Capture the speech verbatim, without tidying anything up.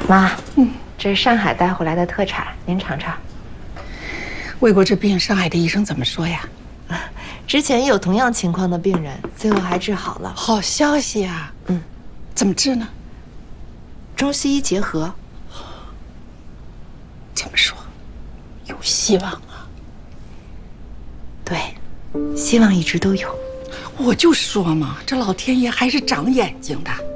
妈，嗯，这是上海带回来的特产，您尝尝。 魏国这病，上海的医生怎么说呀？ 之前也有同样情况的病人，最后还治好了。 好消息啊！嗯，怎么治呢？ 中西医结合。 这么说，有希望啊！ 对，希望一直都有。 我就说嘛，这老天爷还是长眼睛的。